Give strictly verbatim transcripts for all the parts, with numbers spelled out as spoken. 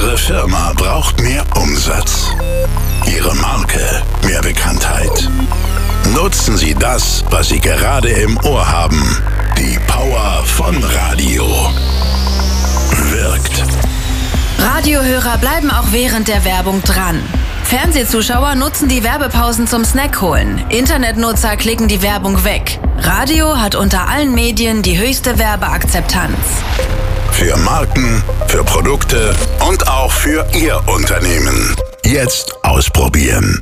Ihre Firma braucht mehr Umsatz. Ihre Marke mehr Bekanntheit. Nutzen Sie das, was Sie gerade im Ohr haben. Die Power von Radio. Wirkt. Radiohörer bleiben auch während der Werbung dran. Fernsehzuschauer nutzen die Werbepausen zum Snack holen. Internetnutzer klicken die Werbung weg. Radio hat unter allen Medien die höchste Werbeakzeptanz. Für Marken, für Produkte und auch für Ihr Unternehmen. Jetzt ausprobieren.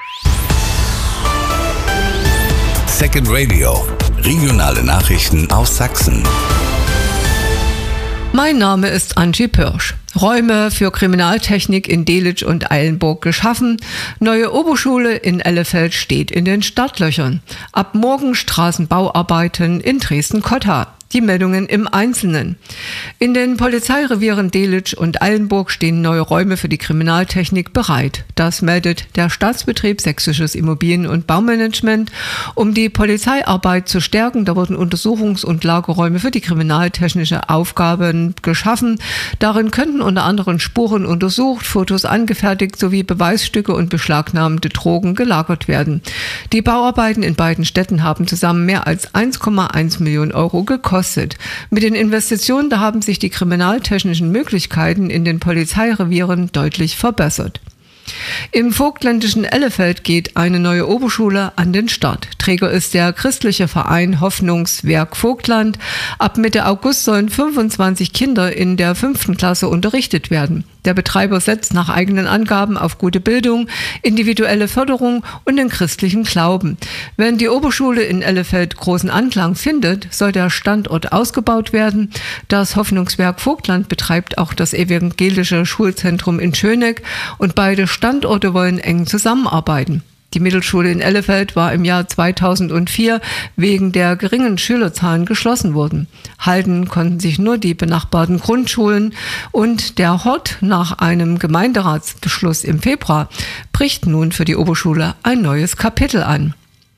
Second Radio. Regionale Nachrichten aus Sachsen. Mein Name ist Angie Pirsch. Räume für Kriminaltechnik in Delitzsch und Eilenburg geschaffen. Neue Oberschule in Ellefeld steht in den Startlöchern. Ab morgen Straßenbauarbeiten in Dresden-Cotta. Die Meldungen im Einzelnen. In den Polizeirevieren Delitzsch und Eilenburg stehen neue Räume für die Kriminaltechnik bereit. Das meldet der Staatsbetrieb Sächsisches Immobilien- und Baumanagement. Um die Polizeiarbeit zu stärken, da wurden Untersuchungs- und Lagerräume für die kriminaltechnische Aufgaben geschaffen. Darin könnten unter anderem Spuren untersucht, Fotos angefertigt sowie Beweisstücke und beschlagnahmte Drogen gelagert werden. Die Bauarbeiten in beiden Städten haben zusammen mehr als eins Komma eins Millionen Euro gekostet. Mit den Investitionen, da haben sich die kriminaltechnischen Möglichkeiten in den Polizeirevieren deutlich verbessert. Im vogtländischen Ellefeld geht eine neue Oberschule an den Start. Träger ist der christliche Verein Hoffnungswerk Vogtland. Ab Mitte August sollen fünfundzwanzig Kinder in der fünften Klasse unterrichtet werden. Der Betreiber setzt nach eigenen Angaben auf gute Bildung, individuelle Förderung und den christlichen Glauben. Wenn die Oberschule in Ellefeld großen Anklang findet, soll der Standort ausgebaut werden. Das Hoffnungswerk Vogtland betreibt auch das evangelische Schulzentrum in Schöneck und beide Standorte wollen eng zusammenarbeiten. Die Mittelschule in Ellefeld war im Jahr zweitausendvier wegen der geringen Schülerzahlen geschlossen worden. Halten konnten sich nur die benachbarten Grundschulen und der Hort nach einem Gemeinderatsbeschluss im Februar bricht nun für die Oberschule ein neues Kapitel an.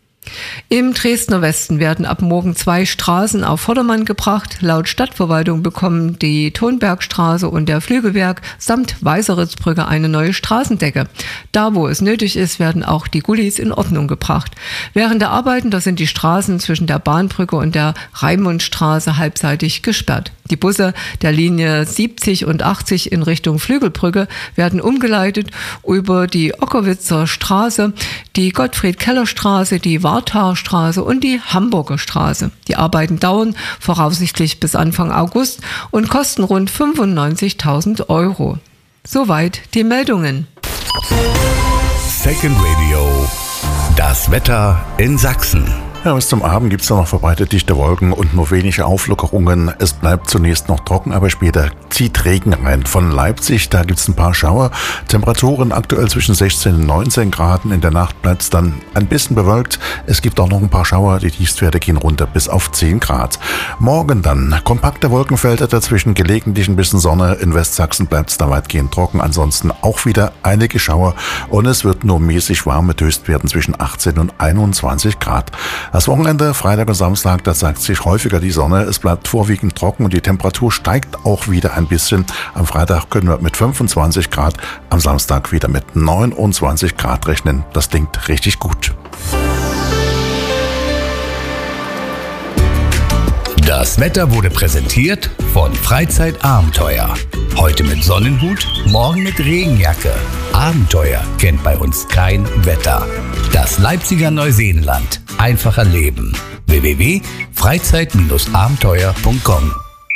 Im Dresdner Westen werden ab morgen zwei Straßen auf Vordermann gebracht. Laut Stadtverwaltung bekommen die Thonbergstraße und der Flügelwerk samt Weißeritzbrücke eine neue Straßendecke. Da, wo es nötig ist, werden auch die Gullis in Ordnung gebracht. Während der Arbeiten, da sind die Straßen zwischen der Bahnbrücke und der Raimundstraße halbseitig gesperrt. Die Busse der Linie siebzig und achtzig in Richtung Flügelbrücke werden umgeleitet über die Ockerwitzer Straße, die Gottfried-Keller-Straße, die Warthaarstraße und die Hamburger Straße. Die Arbeiten dauern voraussichtlich bis Anfang August und kosten rund fünfundneunzigtausend Euro. Soweit die Meldungen. Second Radio. Das Wetter in Sachsen. Ja, bis zum Abend gibt es noch verbreitet dichte Wolken und nur wenige Auflockerungen. Es bleibt zunächst noch trocken, aber später zieht Regen rein. Von Leipzig, da gibt es ein paar Schauer. Temperaturen aktuell zwischen sechzehn und neunzehn Grad. In der Nacht bleibt es dann ein bisschen bewölkt. Es gibt auch noch ein paar Schauer. Die Tiefstwerte gehen runter bis auf zehn Grad. Morgen dann kompakte Wolkenfelder dazwischen, gelegentlich ein bisschen Sonne. In Westsachsen bleibt es da weitgehend trocken. Ansonsten auch wieder einige Schauer. Und es wird nur mäßig warm mit Höchstwerten zwischen achtzehn und einundzwanzig Grad. Das Wochenende, Freitag und Samstag, da zeigt sich häufiger die Sonne. Es bleibt vorwiegend trocken und die Temperatur steigt auch wieder ein bisschen. Am Freitag können wir mit fünfundzwanzig Grad, am Samstag wieder mit neunundzwanzig Grad rechnen. Das klingt richtig gut. Das Wetter wurde präsentiert von Freizeitabenteuer. Heute mit Sonnenhut, morgen mit Regenjacke. Abenteuer kennt bei uns kein Wetter. Das Leipziger Neuseenland. Einfacher Leben. w w w punkt freizeit abenteuer punkt com.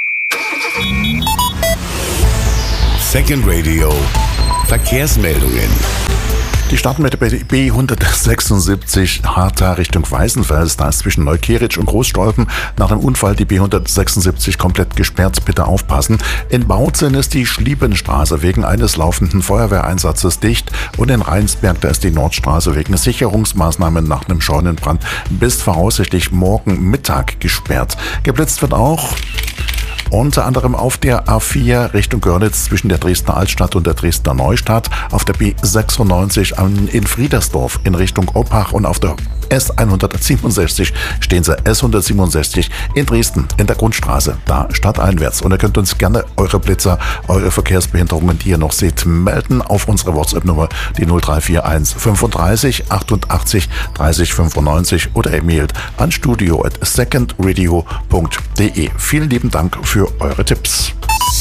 Second Radio. Verkehrsmeldungen. Die starten mit der B hundertsechsundsiebzig Hartha Richtung Weißenfels. Da ist zwischen Neukeritsch und Großstolpen nach dem Unfall die B hundertsechsundsiebzig komplett gesperrt. Bitte aufpassen. In Bautzen ist die Schliebenstraße wegen eines laufenden Feuerwehreinsatzes dicht. Und in Rheinsberg, da ist die Nordstraße wegen Sicherungsmaßnahmen nach einem Scheunenbrand bis voraussichtlich morgen Mittag gesperrt. Geblitzt wird auch unter anderem auf der A vier Richtung Görlitz zwischen der Dresdner Altstadt und der Dresdner Neustadt, auf der B sechsundneunzig in Friedersdorf in Richtung Oppach und auf der S hundertsiebenundsechzig stehen Sie S hundertsiebenundsechzig in Dresden in der Grundstraße, da stadteinwärts. Und ihr könnt uns gerne eure Blitzer, eure Verkehrsbehinderungen, die ihr noch seht, melden auf unsere WhatsApp-Nummer, die null drei vier eins fünfunddreißig achtundachtzig dreißig fünfundneunzig oder e-mailt an studio at second radio punkt de. Vielen lieben Dank für eure Tipps.